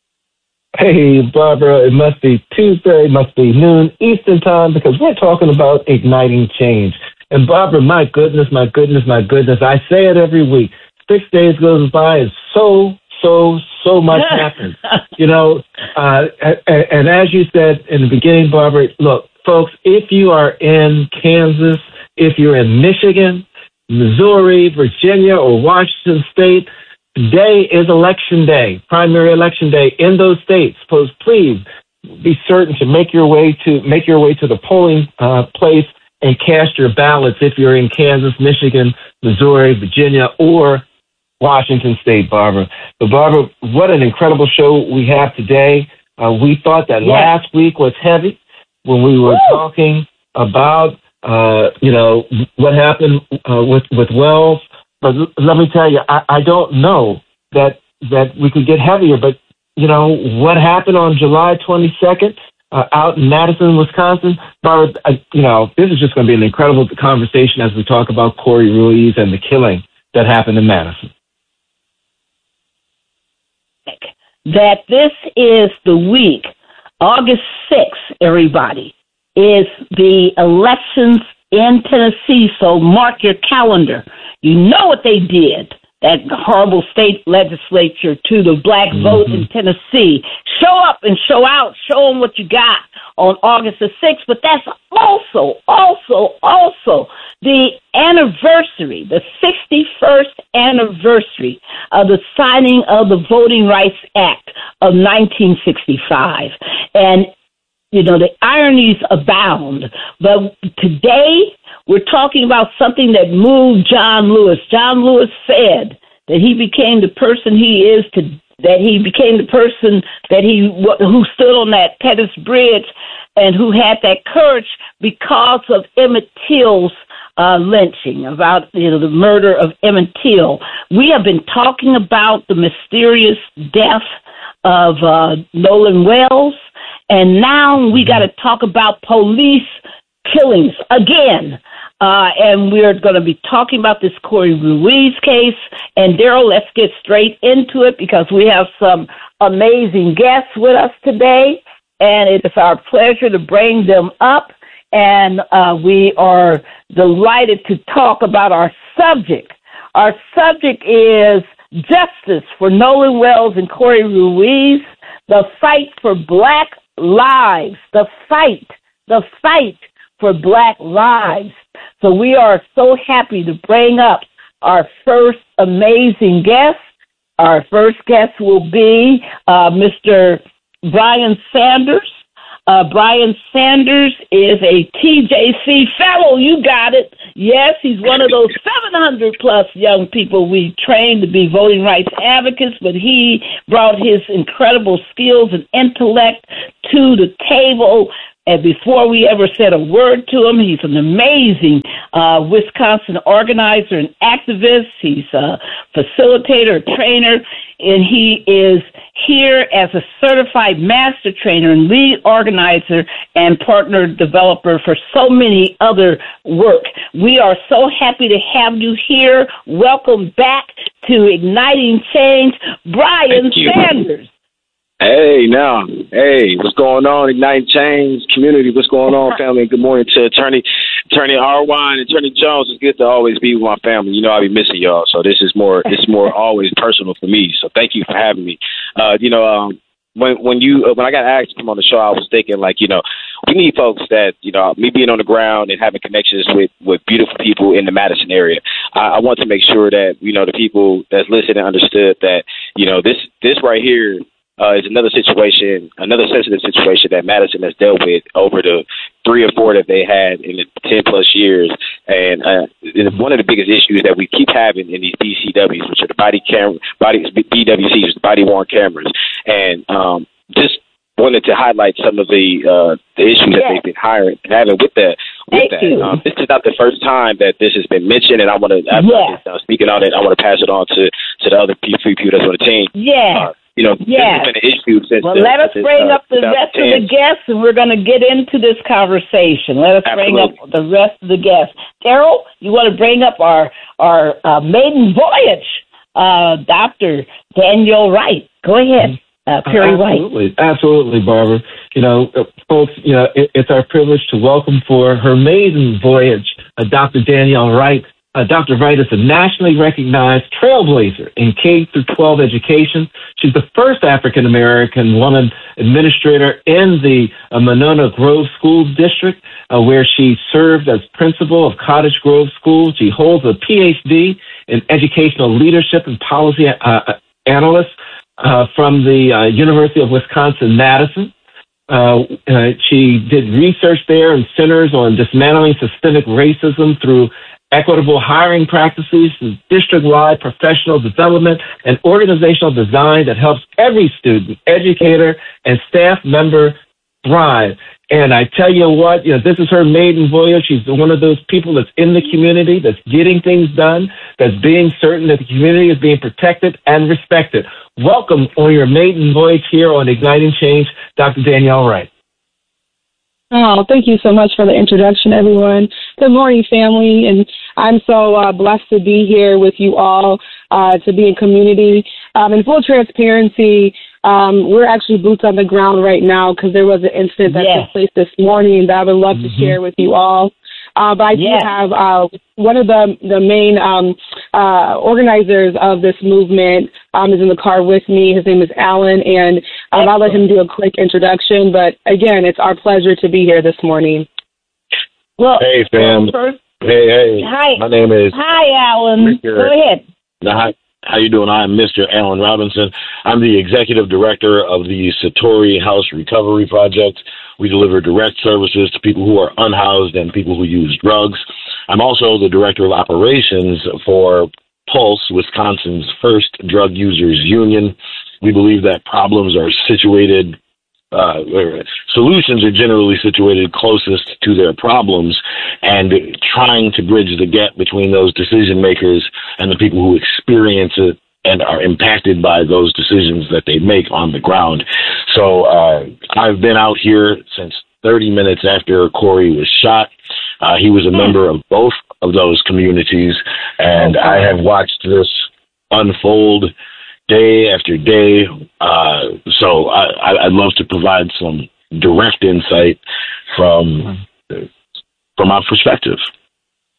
Hey, Barbara, it must be Tuesday, it must be noon Eastern time because we're talking about igniting change. And Barbara, my goodness, my goodness, my goodness, I say it every week. Six days goes by and so, so, so much happens. You know, uh, and, and as you said in the beginning, Barbara, look, folks, if you are in Kansas, if you're in Michigan, Missouri, Virginia, or Washington State, today is election day, primary election day in those states. So please be certain to make your way to make your way to the polling uh, place and cast your ballots if you're in Kansas, Michigan, Missouri, Virginia, or Washington State, Barbara. But Barbara, what an incredible show we have today. Uh, we thought that yes. last week was heavy when we were Woo! talking about Uh, you know, what happened uh, with with Wells. But l- let me tell you, I, I don't know that that we could get heavier. But, you know, what happened on July twenty-second uh, out in Madison, Wisconsin, Barbara, uh, you know, this is just going to be an incredible conversation as we talk about Corey Ruiz and the killing that happened in Madison. That this is the week, August sixth, everybody, is the elections in Tennessee, so mark your calendar. You know what they did, that horrible state legislature to the black mm-hmm. vote in Tennessee. Show up and show out, show them what you got on August the sixth, but that's also, also, also the anniversary, the sixty-first anniversary of the signing of the Voting Rights Act of nineteen sixty-five. And you know, the ironies abound. But today, we're talking about something that moved John Lewis. John Lewis said that he became the person he is to, that he became the person that he, who stood on that Pettus Bridge and who had that courage because of Emmett Till's uh, lynching, about, you know, the murder of Emmett Till. We have been talking about the mysterious death of uh, Nolan Wells. And now we got to talk about police killings again. Uh, and we're going to be talking about this Corey Ruiz case. And Daryl, let's get straight into it because we have some amazing guests with us today. And it is our pleasure to bring them up. And uh, we are delighted to talk about our subject. Our subject is justice for Nolan Wells and Corey Ruiz, the fight for black lives, the fight, the fight for black lives. So we are so happy to bring up our first amazing guest. Our first guest will be uh, Mister Brian Sanders. Uh, Brian Sanders is a T J C fellow. You got it. Yes, he's one of those seven hundred plus young people we trained to be voting rights advocates, but he brought his incredible skills and intellect to the table. And before we ever said a word to him, he's an amazing uh, Wisconsin organizer and activist. He's a facilitator, trainer, and he is here as a certified master trainer and lead organizer and partner developer for so many other work. We are so happy to have you here. Welcome back to Igniting Change, Brian Sanders. Hey, now, hey, what's going on, Igniting Change community? What's going on, family? Good morning to Attorney Attorney Arwine and Attorney Jones. It's good to always be with my family. You know, I be missing y'all, so this is more, this is more always personal for me. So thank you for having me. Uh, you know, um, when when you uh, when I got asked to come on the show, I was thinking like, you know, we need folks that, you know, me being on the ground and having connections with with beautiful people in the Madison area. I, I want to make sure that, you know, the people that's listening understood that, you know, this this right here. Uh, is another situation, another sensitive situation that Madison has dealt with over the three or four that they had in the ten plus years. And uh, one of the biggest issues that we keep having in these B C Ws, which are the body camera, body B W Cs, body worn cameras, and um, just wanted to highlight some of the uh, the issues yes. that they've been hiring having with that. With Thank that, um, this is not the first time that this has been mentioned, and I want to, after yes. uh, speaking on it, I want to pass it on to to the other few people that's on the team. Yeah. Uh, You know, yes. this has been an issue since Well, the, let us since, bring uh, up the rest of the guests, and we're going to get into this conversation. Let us Absolutely. bring up the rest of the guests. Daryl, you want to bring up our our uh, maiden voyage, uh, Doctor Danielle Wright. Go ahead, uh, Perry White. Absolutely, absolutely, Barbara. You know, uh, folks, you know, it, it's our privilege to welcome for her maiden voyage, uh, Doctor Danielle Wright. Uh, Doctor Wright is a nationally recognized trailblazer in K through twelve education. She's the first African-American woman administrator in the uh, Monona Grove School District, uh, where she served as principal of Cottage Grove School. She holds a P H D in educational leadership and policy uh, analyst uh, from the uh, University of Wisconsin-Madison. Uh, uh, she did research there and centers on dismantling systemic racism through equitable hiring practices, district-wide professional development, and organizational design that helps every student, educator, and staff member thrive. And I tell you what, you know, this is her maiden voyage. She's one of those people that's in the community, that's getting things done, that's being certain that the community is being protected and respected. Welcome on your maiden voyage here on Igniting Change, Doctor Danielle Wright. Oh, thank you so much for the introduction, everyone. Good morning, family. And I'm so uh, blessed to be here with you all, uh, to be in community. Um, in full transparency, um, we're actually boots on the ground right now because there was an incident that yes. took place this morning that I would love mm-hmm. to share with you all. Uh, but I yes. do have uh, one of the the main um, uh, organizers of this movement um, is in the car with me. His name is Alan, and um, I'll let him do a quick introduction. But again, it's our pleasure to be here this morning. Well, hey, fam. First, hey, hey. Hi. My name is. Hi, Alan. Mister Go ahead. Hi. How you doing? I'm Mister Alan Robinson. I'm the executive director of the Satori House Recovery Project. We deliver direct services to people who are unhoused and people who use drugs. I'm also the director of operations for Pulse, Wisconsin's first drug users union. We believe that problems are situated, uh, solutions are generally situated closest to their problems, and trying to bridge the gap between those decision makers and the people who experience it and are impacted by those decisions that they make on the ground. So uh, I've been out here since thirty minutes after Corey was shot. Uh, he was a member of both of those communities, and I have watched this unfold day after day. Uh, so I, I'd love to provide some direct insight from from my perspective.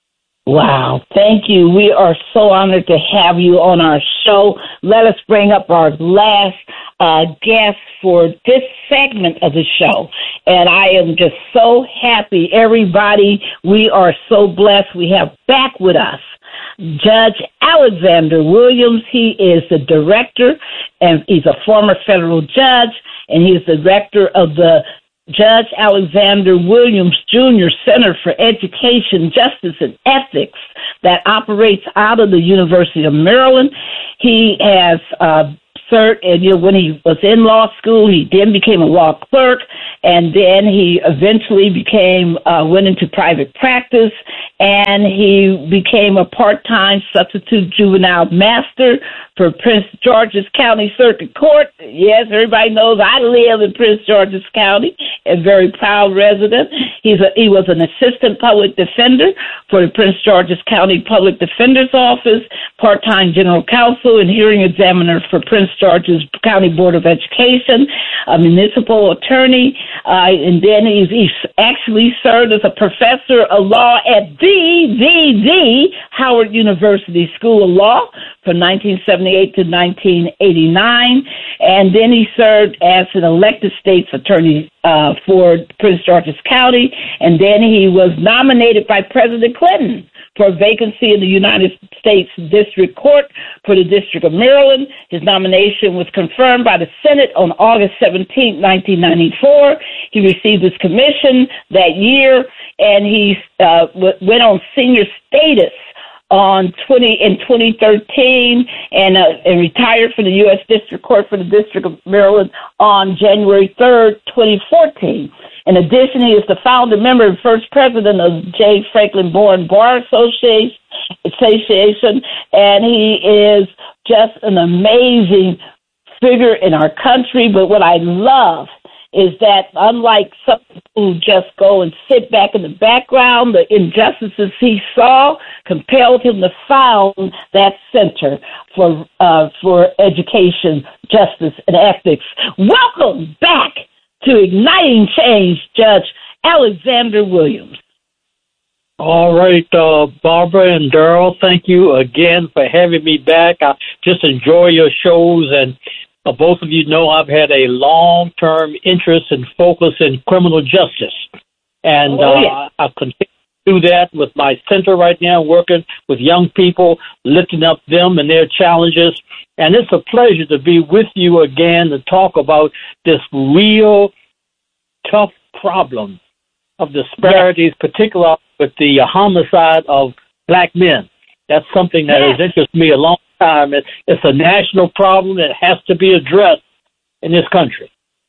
Wow, thank you. We are so honored to have you on our show. Let us bring up our last uh, guest for this segment of the show. And I am just so happy, everybody. We are so blessed. We have back with us Judge Alexander Williams. He is the director, and he's a former federal judge, and he's the director of the Judge Alexander Williams Junior Center for Education, Justice, and Ethics that operates out of the University of Maryland. He has uh, cert, and you know, when he was in law school, he then became a law clerk, and then he eventually became uh, went into private practice, and he became a part-time substitute juvenile master for Prince George's County Circuit Court. Yes, everybody knows I live in Prince George's County, a very proud resident. He's a, he was an assistant public defender for the Prince George's County Public Defender's Office, part-time general counsel and hearing examiner for Prince George's County Board of Education, a municipal attorney, uh, and then he's, he's actually served as a professor of law at the, the, the Howard University School of Law from nineteen seventy-eight to nineteen eighty-nine, and then he served as an elected state's attorney uh, for Prince George's County, and then he was nominated by President Clinton for a vacancy in the United States District Court for the District of Maryland. His nomination was confirmed by the Senate on August seventeenth, nineteen ninety-four. He received his commission that year, and he uh, w- went on senior status on twenty in twenty thirteen, and uh, and retired from the U S District Court for the District of Maryland on January third, twenty fourteen. In addition, he is the founder member and first president of J. Franklin Bourne Bar Association, Association, and he is just an amazing figure in our country. But what I love is that unlike some people who just go and sit back in the background, the injustices he saw compelled him to found that center for uh, for education, justice, and ethics. Welcome back to Igniting Change, Judge Alexander Williams. All right, uh, Barbara and Daryl, thank you again for having me back. I just enjoy your shows, and Uh, both of you know I've had a long-term interest and focus in criminal justice, and oh, yeah. uh, I continue to do that with my center right now, working with young people, lifting up them and their challenges. And it's a pleasure to be with you again to talk about this real tough problem of disparities, yeah. particularly with the uh, homicide of black men. That's something that yeah. has interested me a long time. It, it's a national problem that has to be addressed in this country.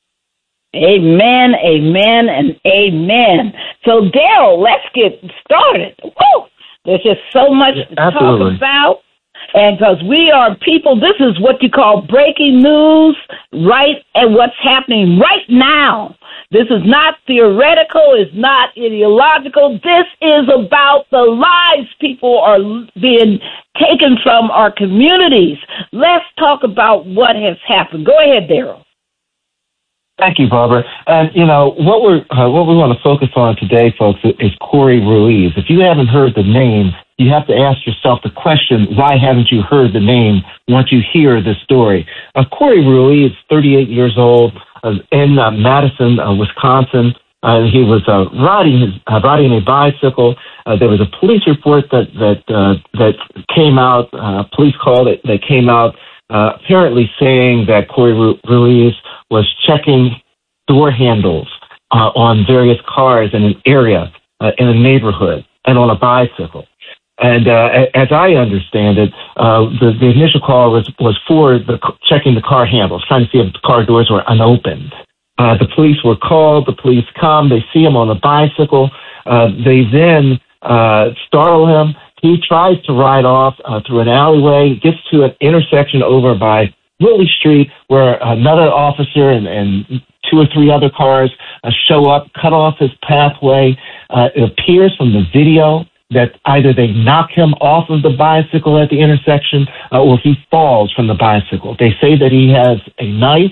Amen, amen, and amen. So, Daryl, let's get started. Woo! There's just so much yeah, to absolutely. talk about. And because we are people, this is what you call breaking news, right? And what's happening right now. This is not theoretical. It's not ideological. This is about the lives people are being taken from our communities. Let's talk about what has happened. Go ahead, Daryl. Thank you, Barbara. And, you know, what we're uh, what we want to focus on today, folks, is Corey Ruiz. If you haven't heard the name, you have to ask yourself the question, why haven't you heard the name once you hear this story? Uh, Corey Ruiz, thirty-eight years old, uh, in uh, Madison, uh, Wisconsin. Uh, he was uh, riding his uh, riding a bicycle. Uh, there was a police report that that uh, that came out, uh, police call that, that came out, uh, apparently saying that Corey Ru- Ruiz was checking door handles uh, on various cars in an area, uh, in a neighborhood, and on a bicycle. And uh, as I understand it, uh, the, the initial call was, was for the checking the car handles, trying to see if the car doors were unopened. Uh, the police were called. The police come. They see him on a bicycle. Uh, they then uh, startle him. He tries to ride off uh, through an alleyway, gets to an intersection over by Willie Street, where another officer and, and two or three other cars uh, show up, cut off his pathway. Uh, it appears from the video that either they knock him off of the bicycle at the intersection uh, or he falls from the bicycle. They say that he has a knife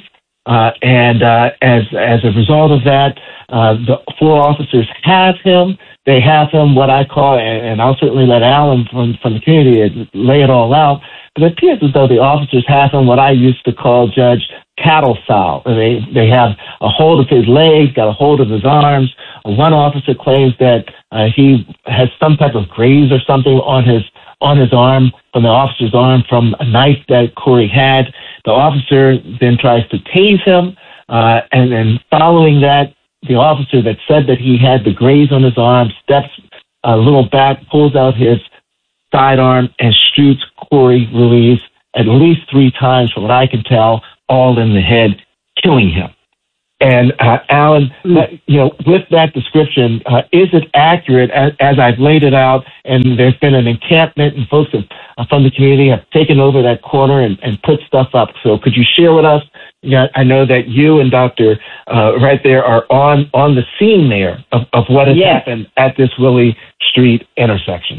Uh, and uh, as as a result of that, uh, the four officers have him. They have him what I call, and, and I'll certainly let Alan from, from the community lay it all out, but it appears as though the officers have him what I used to call, Judge, cattle foul. They, they have a hold of his legs, got a hold of his arms. One officer claims that uh, he has some type of graze or something on his on his arm, from the officer's arm, from a knife that Corey had. The officer then tries to tase him, uh, and then following that, the officer that said that he had the graze on his arm steps a little back, pulls out his sidearm, and shoots Corey Ruiz at least three times, from what I can tell, all in the head, killing him. And uh, Alan, that, you know, with that description, uh, is it accurate as, as I've laid it out? And there's been an encampment, and folks have, uh, from the community have taken over that corner and, and put stuff up. So could you share with us? Yeah, I know that you and Doctor Uh, right there are on on the scene there of, of what has yes. happened at this Willie Street intersection.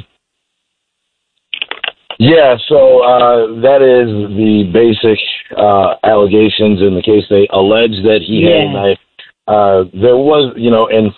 Yeah, so uh, that is the basic uh, allegations in the case. They allege that he yeah. had a knife. Uh, there was, you know, in